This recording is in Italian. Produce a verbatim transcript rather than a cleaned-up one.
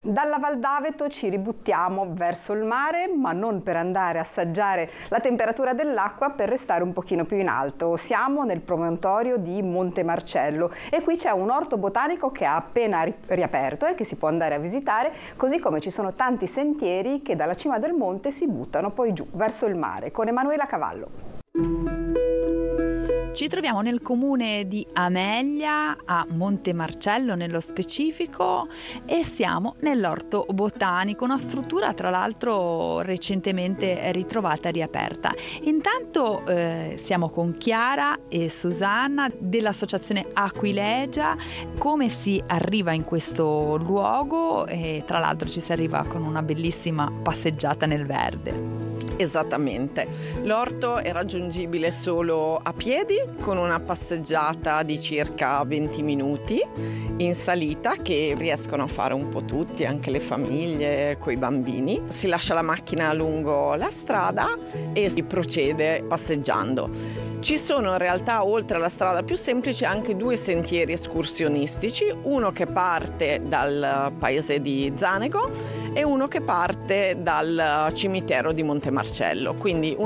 Dalla Val d'Aveto ci ributtiamo verso il mare, ma non per andare a assaggiare la temperatura dell'acqua, per restare un pochino più in alto. Siamo nel promontorio di Monte Marcello e qui c'è un orto botanico che ha appena ri- riaperto e che si può andare a visitare, così come ci sono tanti sentieri che dalla cima del monte si buttano poi giù verso il mare. Con Emanuela Cavallo. Ci troviamo nel comune di Amelia, a Monte Marcello nello specifico, e siamo nell'orto botanico, una struttura tra l'altro recentemente ritrovata e riaperta. Intanto eh, siamo con Chiara e Susanna dell'associazione Aquilegia. Come si arriva in questo luogo? E tra l'altro ci si arriva con una bellissima passeggiata nel verde. Esattamente, l'orto è raggiungibile solo a piedi con una passeggiata di circa venti minuti in salita che riescono a fare un po' tutti, anche le famiglie coi bambini. Si lascia la macchina lungo la strada e si procede passeggiando. Ci sono in realtà, oltre alla strada più semplice, anche due sentieri escursionistici, uno che parte dal paese di Zanego e uno che parte dal cimitero di Monte Marcello. Quindi